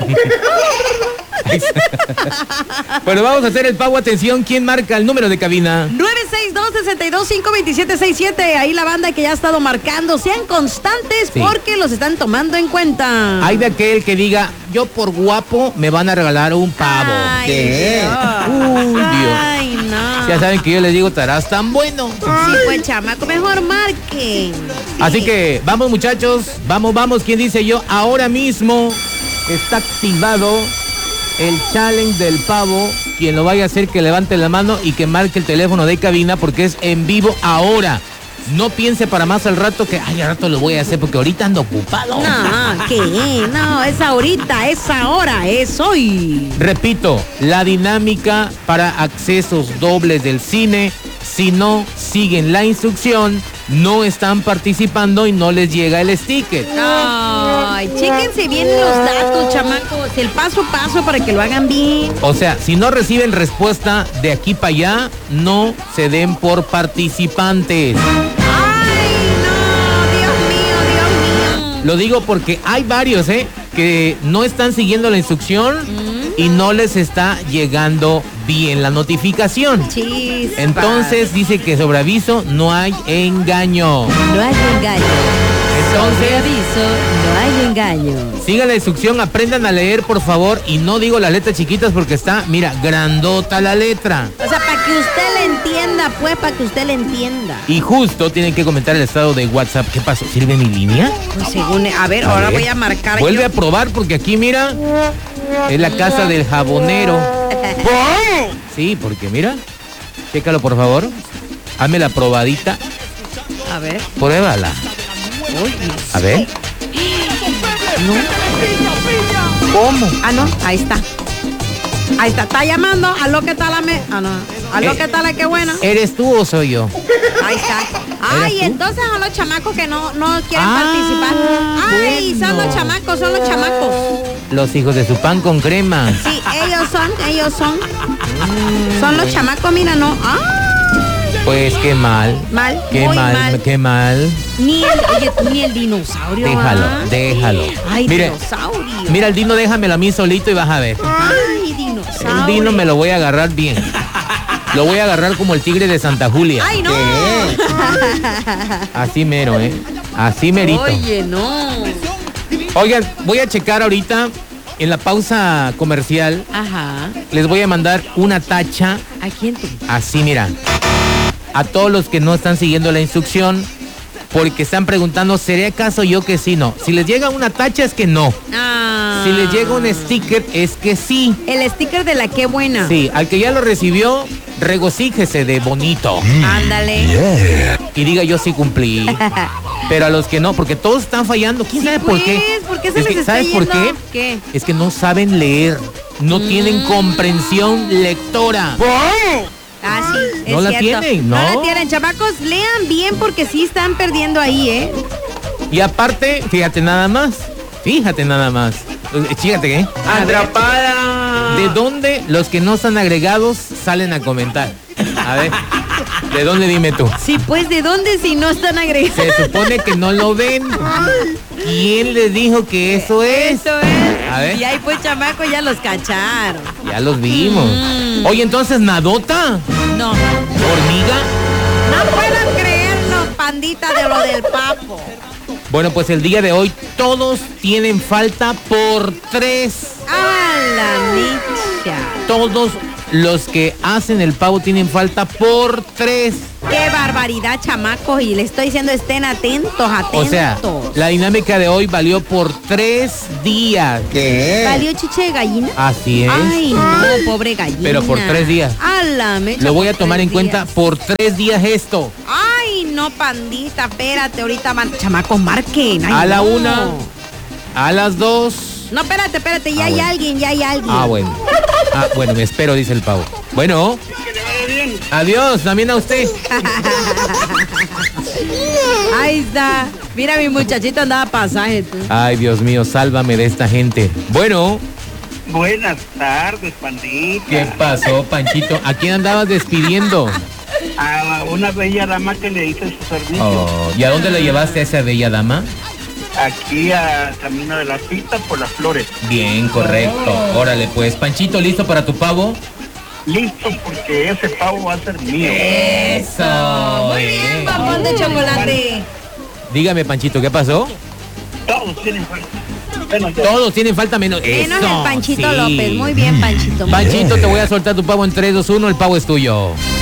Bueno, vamos a hacer el pago. Atención, ¿quién marca el número de cabina? 962-625-2767. Ahí la banda que ya ha estado marcando. Sean constantes porque los están tomando en cuenta. Hay de aquel que diga, yo por guapo me van a regalar un pavo. Ay, ¿qué? Dios. Dios. Ay, no. Ya saben que yo les digo, estarás tan bueno. Sí, pues, chamaco, mejor marquen. Sí. Así que, vamos, muchachos. Vamos. ¿Quién dice yo? Ahora mismo está activado el challenge del pavo. Quien lo vaya a hacer, que levante la mano y que marque el teléfono de cabina, porque es en vivo ahora. No piense para más al rato que, al rato lo voy a hacer porque ahorita ando ocupado. No, ¿qué? No, es ahorita, es ahora, es hoy. Repito, la dinámica para accesos dobles del cine. Si no siguen la instrucción, no están participando y no les llega el sticker. Ay, chéquense bien los datos, chamacos. El paso a paso para que lo hagan bien. O sea, si no reciben respuesta de aquí para allá, no se den por participantes. Ay, no, Dios mío. Lo digo porque hay varios, que no están siguiendo la instrucción y no les está llegando bien la notificación. Chispas. Entonces dice que sobre aviso no hay engaño. No hay engaño. Entonces, sobre aviso, no hay engaño. Sigan la instrucción, aprendan a leer, por favor, y no digo las letras chiquitas porque está, mira, grandota la letra. O sea, para que usted le entienda, pues, para que usted le entienda. Y justo tienen que comentar el estado de WhatsApp. ¿Qué pasó? ¿Sirve mi línea? Pues según, a ver, ahora voy a marcar. Vuelve a probar porque aquí, mira, es la casa del jabonero. Sí, porque mira, chécalo por favor. Hazme la probadita. A ver. Pruébala. Uy, a ver. No. ¿Cómo? Ah, no, ahí está. Ahí está llamando. ¿Aló, qué tal la no. ¿Aló, qué tal la qué buena? ¿Eres tú o soy yo? Ahí está. Ay, entonces a los chamacos que no quieren participar. Ay, bueno. son los chamacos. Los hijos de su pan con crema. Sí, ellos son. Son los chamacos, mira, no. Pues qué mal. Qué mal. Ni el dinosaurio. Déjalo. Ay, mire, dinosaurio. Mira, el Dino, déjamelo a mí solito y vas a ver. Ay, dinosaurio. El Dino me lo voy a agarrar bien. Lo voy a agarrar como el tigre de Santa Julia. Ay, no. Así mero, Así merito. Oye, no. Oigan, voy a checar ahorita en la pausa comercial. Ajá. Les voy a mandar una tacha. ¿A quién tú? Así, mira. A todos los que no están siguiendo la instrucción, porque están preguntando, ¿seré acaso yo que sí? No. Si les llega una tacha es que no. Si les llega un sticker es que sí. El sticker de la qué buena. Sí, al que ya lo recibió, regocíjese de bonito. Ándale. Yeah. Y diga, yo sí cumplí. Pero a los que no, porque todos están fallando. ¿Quién sabe por qué? ¿Por qué se les está ¿Sabes yendo? por qué? ¿Qué? Es que no saben leer. No tienen comprensión lectora. Ah, sí, es no la cierto. tienen, No la tienen, chamacos, lean bien porque sí están perdiendo ahí, Y aparte, fíjate nada más. Fíjate, Atrapada. ¿De dónde los que no están agregados salen a comentar? A ver, ¿de dónde dime tú? Sí, pues, ¿de dónde si no están agregados? Se supone que no lo ven. ¿Quién les dijo que eso es? Eso es. A ver. Y ahí pues, chamacos, ya los cacharon. Ya los vimos. Oye, entonces, ¿nadota? No. ¿Hormiga? No puedo creerlo, pandita de lo del papo. Bueno, pues el día de hoy todos tienen falta por 3. ¡A la micha! Todos los que hacen el pavo tienen falta por 3. ¡Qué barbaridad, chamacos! Y le estoy diciendo, estén atentos. O sea, la dinámica de hoy valió por 3 días. ¿Qué? ¿Valió chiche de gallina? Así es. Ay, no, pobre gallina. Pero por 3 días. ¡A la mecha! Lo voy a tomar en cuenta por 3 días esto. Ay, no, pandita, espérate, ahorita van. Chamacos, marquen. Ay, a la no. 1, a las 2. No, espérate, ya hay alguien. Ah, bueno. Me espero, dice el pavo. Bueno. Adiós, también a usted. Ahí está. Mira, mi muchachito andaba pasaje. Tú. Ay, Dios mío, sálvame de esta gente. Bueno. Buenas tardes, pandita. ¿Qué pasó, Panchito? ¿A quién andabas despidiendo? A una bella dama que le hice su servicio. Oh, ¿y a dónde la llevaste a esa bella dama? aquí a camino de la pista por las flores. Bien, correcto. Órale, pues. Panchito, ¿listo para tu pavo? Listo, porque ese pavo va a ser mío. Eso. Muy bien, papón de chocolate. Dígame, Panchito, ¿qué pasó? Todos tienen falta. Bueno, yo. Todos tienen falta menos. Menos Eso, el Panchito sí. López. Muy bien, Panchito. Muy bien. Panchito, te voy a soltar tu pavo en 3, 2, 1. El pavo es tuyo.